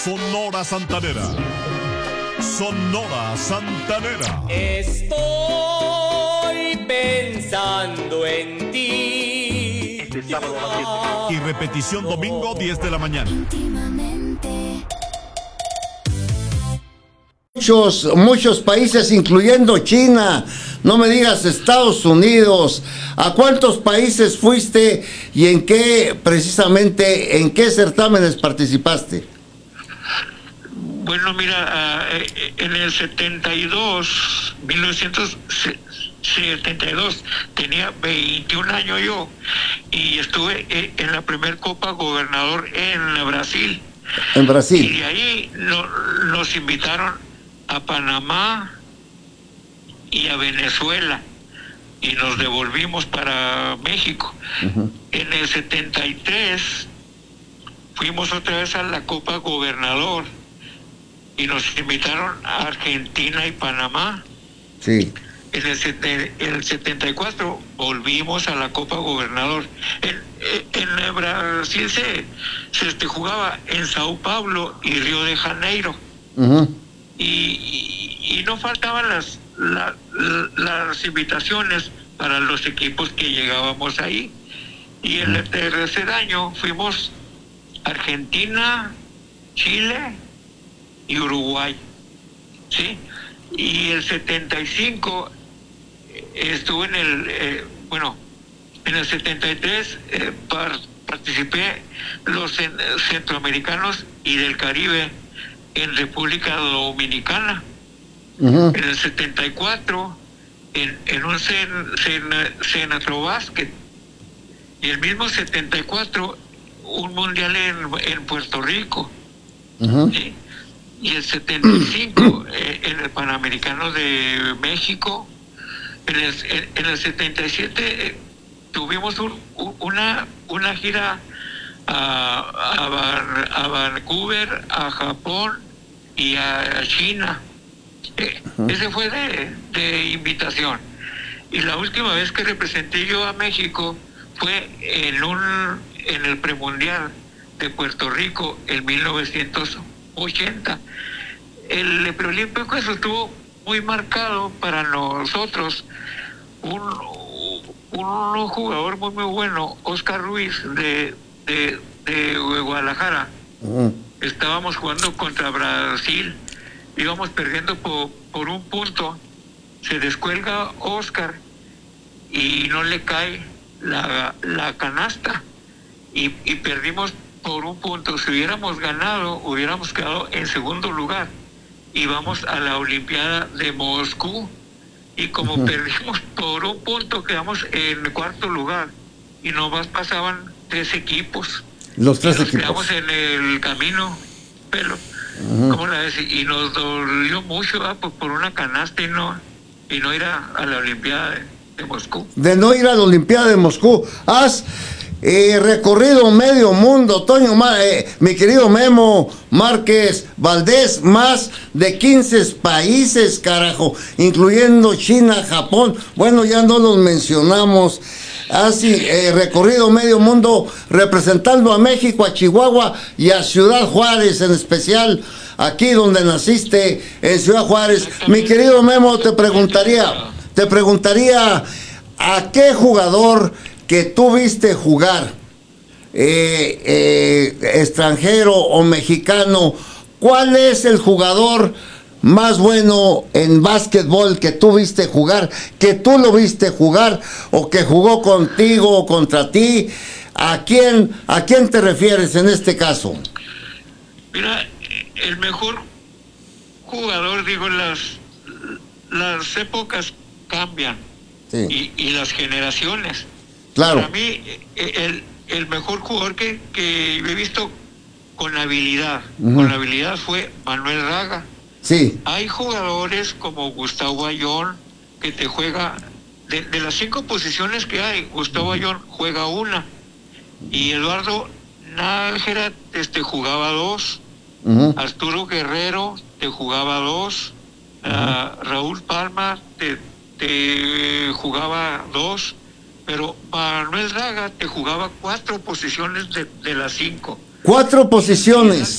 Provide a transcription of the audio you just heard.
Sonora Santanera. Sonora Santanera. Estoy pensando en ti. Y repetición domingo 10 de la mañana. Muchos países, incluyendo China, no me digas Estados Unidos. ¿A cuántos países fuiste y en qué, precisamente, en qué certámenes participaste? Bueno, mira, en el 1972, tenía 21 años yo, y estuve en la primer Copa Gobernador en Brasil. En Brasil. Y de ahí nos invitaron a Panamá y a Venezuela, y nos devolvimos para México. Uh-huh. En el 73 fuimos otra vez a la Copa Gobernador y nos invitaron a Argentina y Panamá. Sí. En el 74 volvimos a la Copa Gobernador. En Brasil se jugaba en Sao Paulo y Río de Janeiro. Uh-huh. Y no faltaban las invitaciones para los equipos que llegábamos ahí. Y el tercer año fuimos a Argentina, Chile y Uruguay, ¿sí? Y el 75 estuve en el 73 participé los centroamericanos y del Caribe en República Dominicana. Uh-huh. En el 74 en un Senatrobásquet, y el mismo 74 un mundial en Puerto Rico. Uh-huh. ¿Sí? Y el 75 en el Panamericano de México. En el 77 tuvimos una gira a Vancouver, a Japón y a China. Ese fue de invitación. Y la última vez que representé yo a México fue en el premundial de Puerto Rico en 1980. El preolímpico, eso estuvo muy marcado para nosotros. Un jugador muy bueno, Oscar Ruiz, de Guadalajara. Uh-huh. Estábamos jugando contra Brasil, íbamos perdiendo por un punto, se descuelga Oscar y no le cae la canasta, y perdimos por un punto. Si hubiéramos ganado, hubiéramos quedado en segundo lugar y vamos a la Olimpiada de Moscú. Y como uh-huh. perdimos por un punto, quedamos en cuarto lugar y nomás pasaban 3 equipos. Los 3 equipos. Quedamos en el camino, pero uh-huh. ¿cómo la ves? Y nos dolió mucho por una canasta y no ir a la Olimpiada de Moscú. De no ir a la Olimpiada de Moscú. Has recorrido medio mundo, Toño, mi querido Memo Márquez Valdés, más de 15 países, carajo, incluyendo China, Japón. Bueno, ya no los mencionamos. Has recorrido medio mundo representando a México, a Chihuahua y a Ciudad Juárez, en especial aquí donde naciste, en Ciudad Juárez. Mi querido Memo, te preguntaría ¿a qué jugador que tú viste jugar, extranjero o mexicano, cuál es el jugador más bueno en básquetbol que tú viste jugar, que tú lo viste jugar o que jugó contigo o contra ti? ¿A quién te refieres en este caso? Mira, el mejor jugador, digo, las épocas cambian. Sí. Y las generaciones. Claro. Para mí, el mejor jugador que yo he visto con habilidad, uh-huh. con habilidad fue Manuel Raga. Sí. Hay jugadores como Gustavo Ayón que te juega, de las 5 posiciones que hay, Gustavo Ayón juega una, y Eduardo Nájera jugaba 2, uh-huh. Arturo Guerrero te jugaba 2, uh-huh. Raúl Palma te jugaba 2, pero Manuel Raga te jugaba 4 posiciones de las 5. 4 posiciones.